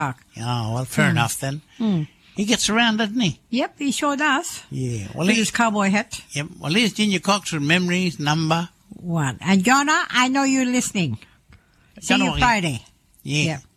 Oh, well, fair enough then. He gets around, doesn't he? Yep, he sure does. Yeah. Well, With his cowboy hat. Yep. Well, here's Ginger Cox with Memories number 1. And Jonah, I know you're listening. See you Jonah, Friday. Yeah. Yep.